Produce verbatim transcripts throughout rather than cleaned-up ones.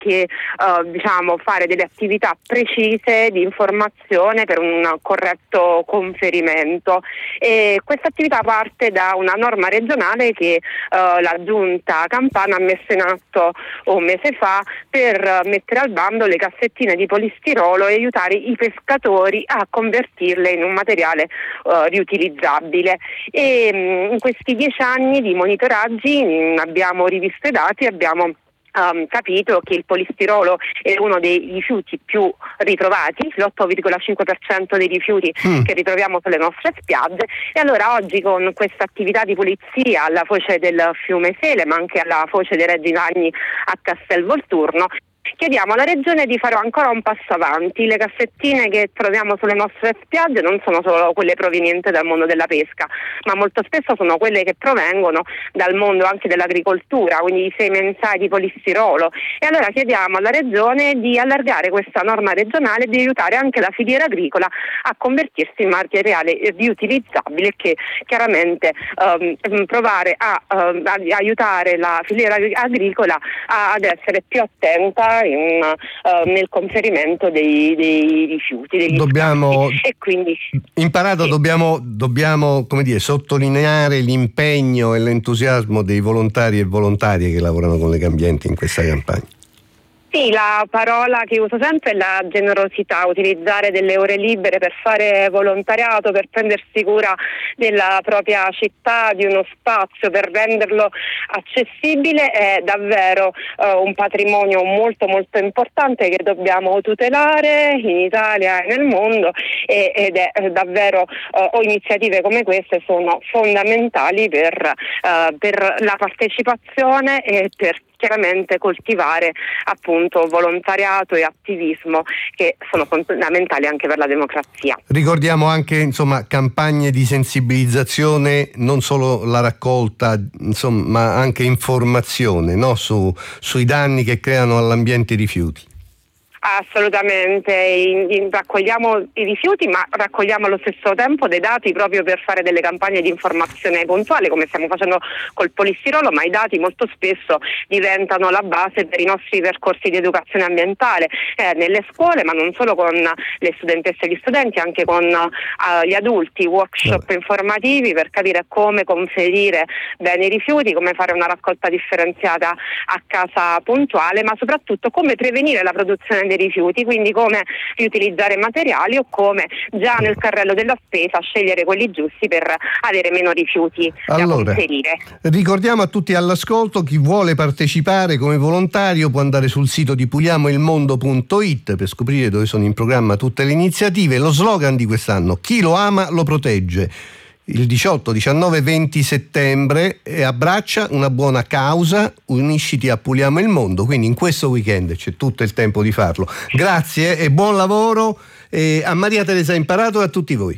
che uh, diciamo fare delle attività precise di informazione per un corretto conferimento, e questa attività parte da una norma regionale che uh, la giunta campana ha messo in atto un mese fa per mettere al bando le cassettine di polistirolo e aiutare i pescatori a convertirle in un materiale uh, riutilizzabile. E mh, in questi dieci anni di monitoraggi mh, abbiamo rivisto i dati, abbiamo Um, capito che il polistirolo è uno dei rifiuti più ritrovati, l'otto virgola cinque per cento dei rifiuti mm. che ritroviamo sulle nostre spiagge. E allora oggi, con questa attività di pulizia alla foce del fiume Sele, ma anche alla foce dei Reggi Ragni a Castelvolturno, chiediamo alla Regione di fare ancora un passo avanti. Le cassettine che troviamo sulle nostre spiagge non sono solo quelle provenienti dal mondo della pesca, ma molto spesso sono quelle che provengono dal mondo anche dell'agricoltura, quindi i semi mensai di polistirolo. E allora chiediamo alla Regione di allargare questa norma regionale e di aiutare anche la filiera agricola a convertirsi in materiale riutilizzabile, che chiaramente um, provare a, uh, a aiutare la filiera agricola a, ad essere più attenta In, uh, nel conferimento dei, dei rifiuti, degli dobbiamo scarti. E quindi imparato sì. dobbiamo, dobbiamo come dire, sottolineare l'impegno e l'entusiasmo dei volontari e volontarie che lavorano con Legambiente in questa campagna. Sì, la parola che uso sempre è la generosità, utilizzare delle ore libere per fare volontariato, per prendersi cura della propria città, di uno spazio, per renderlo accessibile, è davvero eh, un patrimonio molto molto importante che dobbiamo tutelare in Italia e nel mondo, e, ed è eh, davvero eh, o iniziative come queste sono fondamentali per, eh, per la partecipazione e per chiaramente coltivare appunto volontariato e attivismo, che sono fondamentali anche per la democrazia. Ricordiamo anche, insomma, campagne di sensibilizzazione, non solo la raccolta, insomma, ma anche informazione, no? Su, sui danni che creano all'ambiente i rifiuti. Assolutamente, in, in, raccogliamo i rifiuti, ma raccogliamo allo stesso tempo dei dati proprio per fare delle campagne di informazione puntuale, come stiamo facendo col polistirolo, ma i dati molto spesso diventano la base per i nostri percorsi di educazione ambientale eh, nelle scuole, ma non solo con le studentesse e gli studenti, anche con uh, gli adulti, workshop no. informativi per capire come conferire bene i rifiuti, come fare una raccolta differenziata a casa puntuale, ma soprattutto come prevenire la produzione dei rifiuti, quindi come riutilizzare materiali o come già nel carrello della spesa scegliere quelli giusti per avere meno rifiuti allora, da conferire. Ricordiamo a tutti all'ascolto, chi vuole partecipare come volontario può andare sul sito di puliamoilmondo punto it per scoprire dove sono in programma tutte le iniziative. Lo slogan di quest'anno: chi lo ama lo protegge. Il diciotto, diciannove, venti settembre, e abbraccia una buona causa, unisciti a Puliamo il Mondo, quindi in questo weekend c'è tutto il tempo di farlo. Grazie e buon lavoro e a Maria Teresa Imparato e a tutti voi.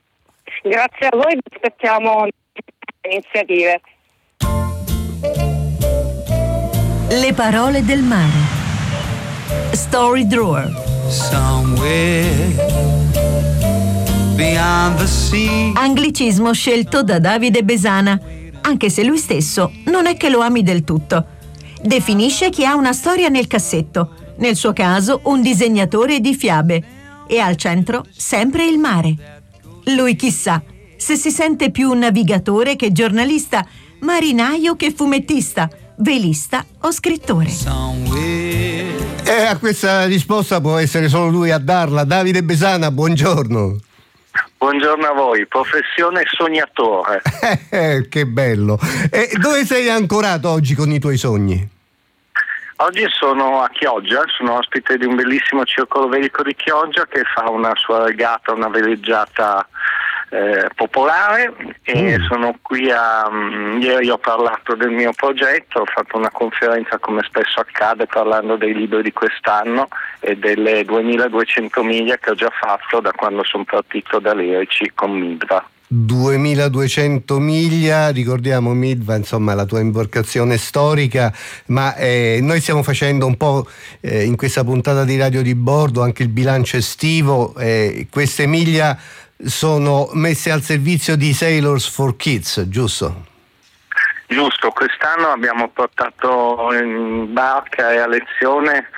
Grazie a voi, aspettiamo iniziative. Le parole del mare. Story Drawer. Somewhere anglicismo scelto da Davide Besana, anche se lui stesso non è che lo ami del tutto. Definisce chi ha una storia nel cassetto, nel suo caso un disegnatore di fiabe, e al centro sempre il mare. Lui chissà se si sente più navigatore che giornalista, marinaio che fumettista, velista o scrittore. E a questa risposta può essere solo lui a darla. Davide Besana, buongiorno. Buongiorno a voi, professione sognatore. Eh, che bello. E dove sei ancorato oggi con i tuoi sogni? Oggi sono a Chioggia, sono ospite di un bellissimo circolo velico di Chioggia che fa una sua regata, una veleggiata eh, popolare, e mm. sono qui a... Um, ieri ho parlato del mio progetto, ho fatto una conferenza come spesso accade parlando dei libri di quest'anno e delle duemiladuecento miglia che ho già fatto da quando sono partito da Lerici con Midva. duemiladuecento miglia, ricordiamo Midva, insomma, la tua imbarcazione storica, ma eh, noi stiamo facendo un po' eh, in questa puntata di Radio di Bordo anche il bilancio estivo. Eh, queste miglia sono messe al servizio di Sailors for Kids, giusto? Giusto, quest'anno abbiamo portato in barca e a lezione